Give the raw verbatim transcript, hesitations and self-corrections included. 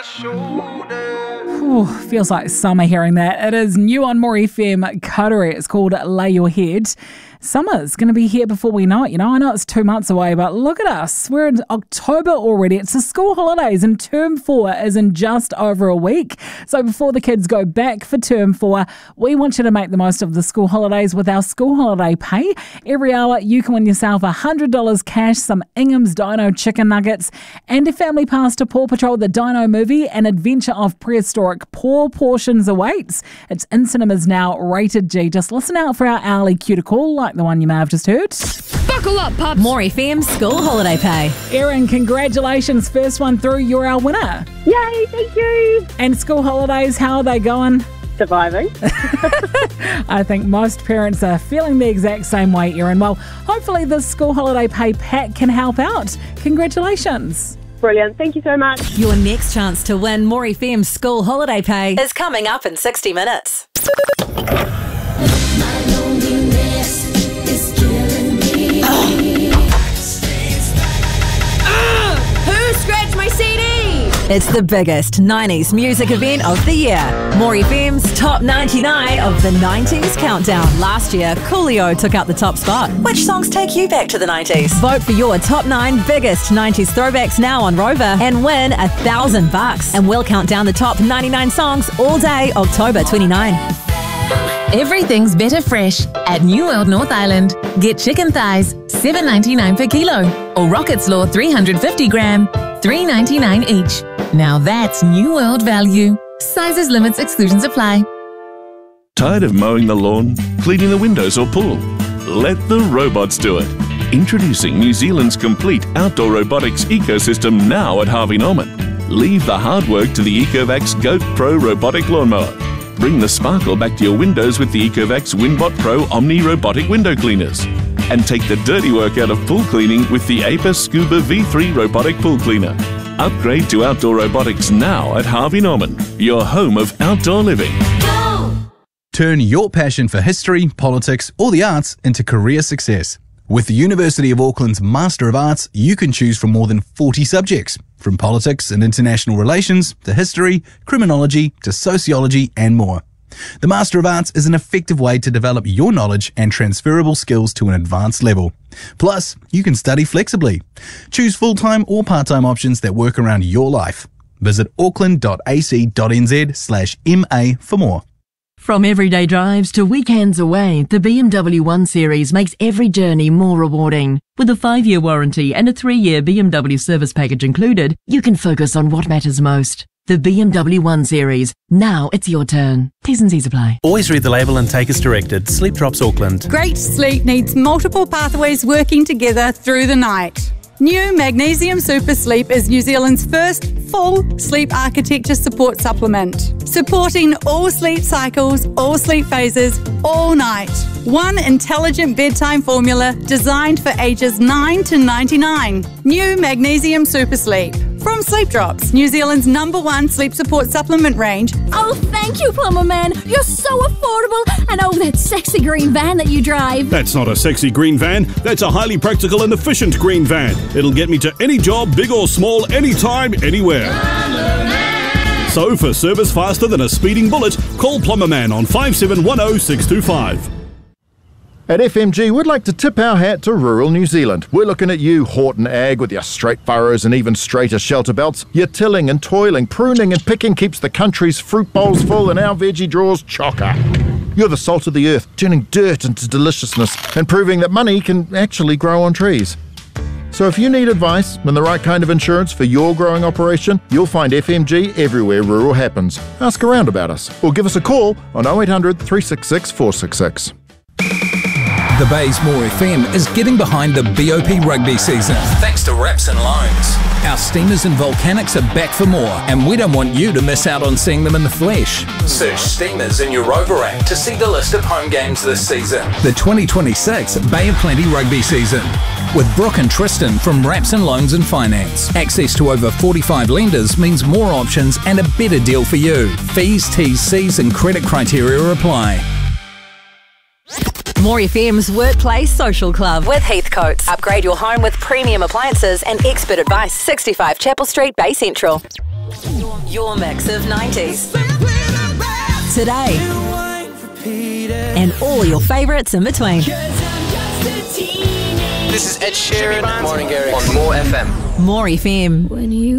Ooh, feels like summer hearing that. It is new on More F M Kauri. It's called Lay Your Head. Summer's going to be here before we know it. You know, I know it's two months away, but look at us. We're in October already. It's the school holidays and term four is in just over a week. So before the kids go back for term four, we want you to make the most of the school holidays with our school holiday pay. Every hour, you can win yourself one hundred dollars cash, some Ingham's Dino chicken nuggets, and a family pass to Paw Patrol, the Dino movie, an adventure of prehistoric paw portions awaits. It's in cinemas now, rated G. Just listen out for our hourly cuticle, like the one you may have just heard. Buckle up, pups. More F M school holiday pay. Erin, congratulations. First one through. You're our winner. Yay, thank you. And school holidays, how are they going? Surviving. I think most parents are feeling the exact same way, Erin. Well, hopefully this school holiday pay pack can help out. Congratulations. Brilliant. Thank you so much. Your next chance to win More F M school holiday pay is coming up in sixty minutes. It's the biggest nineties music event of the year. More F M's Top ninety-nine of the nineties Countdown. Last year, Coolio took out the top spot. Which songs take you back to the nineties? Vote for your top nine biggest nineties throwbacks now on Rover and win a thousand bucks. And we'll count down the top ninety-nine songs all day, October twenty-ninth. Everything's better fresh at New World North Island. Get chicken thighs, seven ninety-nine per kilo, or rocket slaw three hundred fifty gram, three ninety-nine each. Now that's New World value. Sizes, limits, exclusions apply. Tired of mowing the lawn, cleaning the windows or pool? Let the robots do it. Introducing New Zealand's complete outdoor robotics ecosystem now at Harvey Norman. Leave the hard work to the Ecovacs Goat Pro robotic lawnmower. Bring the sparkle back to your windows with the Ecovacs Winbot Pro Omni robotic window cleaners. And take the dirty work out of pool cleaning with the Apis Scuba V three robotic pool cleaner. Upgrade to outdoor robotics now at Harvey Norman, your home of outdoor living. Go! Turn your passion for history, politics, or the arts into career success. With the University of Auckland's Master of Arts, you can choose from more than forty subjects, from politics and international relations to history, criminology to sociology and more. The Master of Arts is an effective way to develop your knowledge and transferable skills to an advanced level. Plus, you can study flexibly. Choose full-time or part-time options that work around your life. Visit auckland.ac.nz slash MA for more. From everyday drives to weekends away, the B M W one Series makes every journey more rewarding. With a five-year warranty and a three-year B M W service package included, you can focus on what matters most. The B M W one Series. Now it's your turn. T's and C's apply. Always read the label and take as directed. Sleep Drops Auckland. Great sleep needs multiple pathways working together through the night. New Magnesium Super Sleep is New Zealand's first full sleep architecture support supplement, supporting all sleep cycles, all sleep phases, all night. One intelligent bedtime formula designed for ages nine to ninety-nine. New Magnesium Super Sleep. From Sleep Drops, New Zealand's number one sleep support supplement range. Oh, thank you, Plumber Man. You're so affordable. And oh, that sexy green van that you drive. That's not a sexy green van. That's a highly practical and efficient green van. It'll get me to any job, big or small, anytime, anywhere. So for service faster than a speeding bullet, call Plumber Man on five seven one zero six two five. At F M G, we'd like to tip our hat to rural New Zealand. We're looking at you, Horton Ag, with your straight furrows and even straighter shelter belts. Your tilling and toiling, pruning and picking keeps the country's fruit bowls full and our veggie drawers chocker. You're the salt of the earth, turning dirt into deliciousness and proving that money can actually grow on trees. So if you need advice and the right kind of insurance for your growing operation, you'll find F M G everywhere rural happens. Ask around about us or give us a call on oh eight hundred, three six six, four six six. The Bay's More F M is getting behind the B O P rugby season. Thanks to Raps and Loans. Our Steamers and Volcanics are back for more, and we don't want you to miss out on seeing them in the flesh. Search Steamers in your Rover app to see the list of home games this season. The twenty twenty-six Bay of Plenty rugby season. With Brooke and Tristan from Raps and Loans and Finance. Access to over forty-five lenders means more options and a better deal for you. Fees, T's, C's and credit criteria apply. More F M's Workplace Social Club with Heathcotes. Upgrade your home with premium appliances and expert advice. sixty-five Chapel Street, Bay Central. Your mix of nineties. Today. And all your favourites in between. This is Ed Sheeran, Morning Gary on More F M. More F M. When you